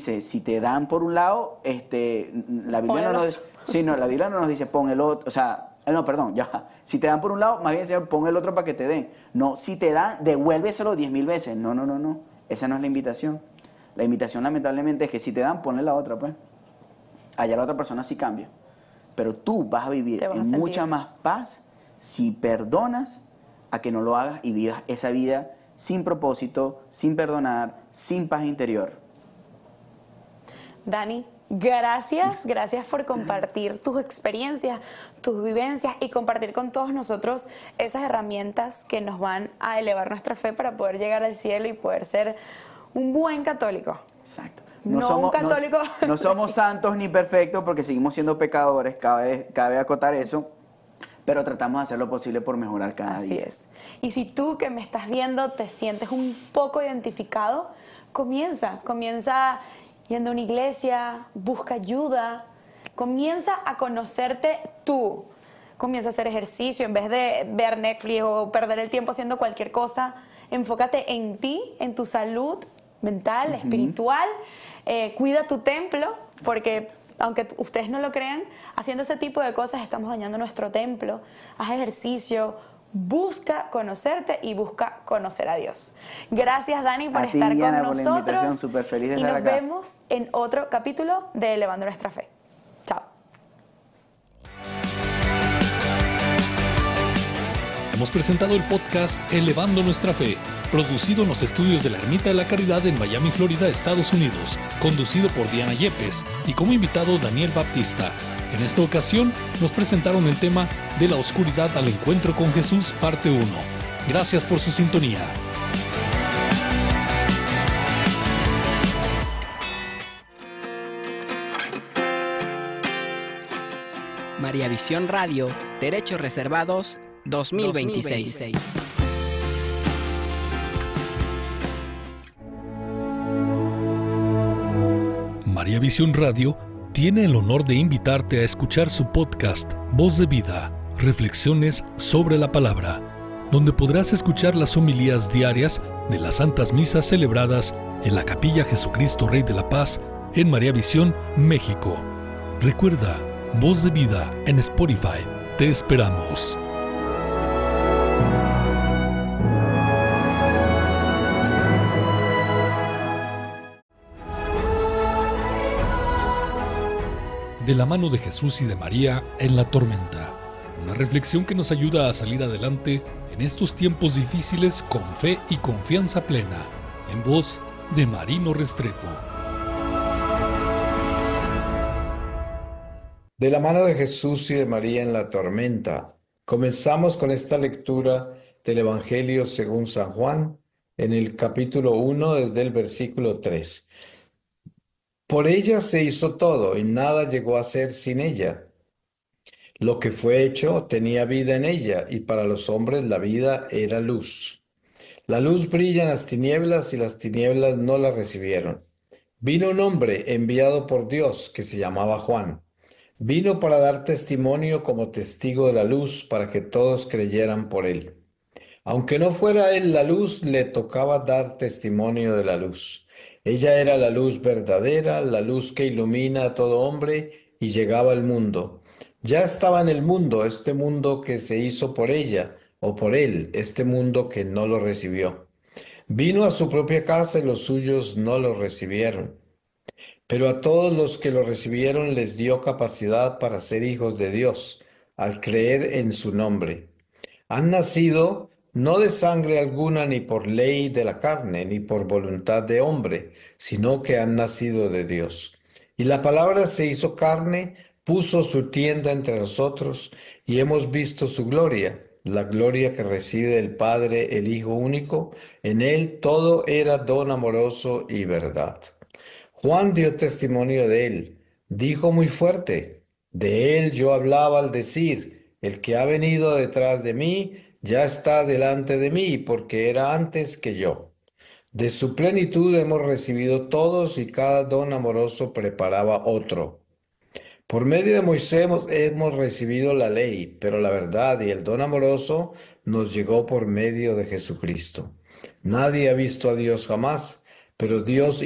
dice, si te dan por un lado, la Biblia no nos, sí, no, la Biblia no nos dice pon el otro, o sea, no, perdón, ya, si te dan por un lado, más bien Señor, pon el otro para que te den. No, si te dan, devuélveselo 10,000 veces. No, no, no, no, esa no es la invitación. La invitación lamentablemente es que si te dan, ponle la otra, pues. Allá la otra persona sí cambia. Pero tú vas a vivir en mucha más paz si perdonas a que no lo hagas y vivas esa vida sin propósito, sin perdonar, sin paz interior. Dani, gracias por compartir tus experiencias, tus vivencias y compartir con todos nosotros esas herramientas que nos van a elevar nuestra fe para poder llegar al cielo y poder ser un buen católico. Exacto. No somos santos ni perfectos porque seguimos siendo pecadores, cabe acotar eso, pero tratamos de hacer lo posible por mejorar cada día. Así es. Y si tú que me estás viendo te sientes un poco identificado, comienza yendo a una iglesia, busca ayuda, comienza a conocerte tú, comienza a hacer ejercicio en vez de ver Netflix o perder el tiempo haciendo cualquier cosa, enfócate en ti, en tu salud mental, espiritual, cuida tu templo, porque aunque ustedes no lo crean, haciendo ese tipo de cosas estamos dañando nuestro templo. Haz ejercicio, busca conocerte y busca conocer a Dios. Gracias, Dani, por estar Diana, con por nosotros. La invitación, súper feliz de y estar nos acá. vemos en otro capítulo de Elevando Nuestra Fe. Chao. Hemos presentado el podcast Elevando Nuestra Fe, producido en los estudios de la Ermita de la Caridad en Miami, Florida, Estados Unidos, conducido por Diana Yepes y como invitado Daniel Baptista. En esta ocasión nos presentaron el tema De la oscuridad al encuentro con Jesús, parte 1. Gracias por su sintonía. María Visión Radio, Derechos Reservados, 2026. María Visión Radio tiene el honor de invitarte a escuchar su podcast Voz de Vida, Reflexiones sobre la Palabra, donde podrás escuchar las homilías diarias de las santas misas celebradas en la Capilla Jesucristo Rey de la Paz en María Visión, México. Recuerda, Voz de Vida en Spotify. Te esperamos. De la mano de Jesús y de María en la tormenta. Una reflexión que nos ayuda a salir adelante en estos tiempos difíciles con fe y confianza plena. En voz de Marino Restrepo. De la mano de Jesús y de María en la tormenta. Comenzamos con esta lectura del Evangelio según San Juan, en el capítulo 1, desde el versículo 3. Por ella se hizo todo, y nada llegó a ser sin ella. Lo que fue hecho tenía vida en ella, y para los hombres la vida era luz. La luz brilla en las tinieblas, y las tinieblas no la recibieron. Vino un hombre enviado por Dios, que se llamaba Juan. Vino para dar testimonio como testigo de la luz, para que todos creyeran por él. Aunque no fuera él la luz, le tocaba dar testimonio de la luz. Ella era la luz verdadera, la luz que ilumina a todo hombre y llegaba al mundo. Ya estaba en el mundo, este mundo que se hizo por ella, o por él, este mundo que no lo recibió. Vino a su propia casa y los suyos no lo recibieron. Pero a todos los que lo recibieron les dio capacidad para ser hijos de Dios, al creer en su nombre. Han nacido no de sangre alguna, ni por ley de la carne, ni por voluntad de hombre, sino que han nacido de Dios. Y la palabra se hizo carne, puso su tienda entre nosotros, y hemos visto su gloria, la gloria que recibe del Padre, el Hijo único. En él todo era don amoroso y verdad. Juan dio testimonio de él, dijo muy fuerte, de él yo hablaba al decir, el que ha venido detrás de mí, ya está delante de mí, porque era antes que yo. De su plenitud hemos recibido todos y cada don amoroso preparaba otro. Por medio de Moisés hemos recibido la ley, pero la verdad y el don amoroso nos llegó por medio de Jesucristo. Nadie ha visto a Dios jamás, pero Dios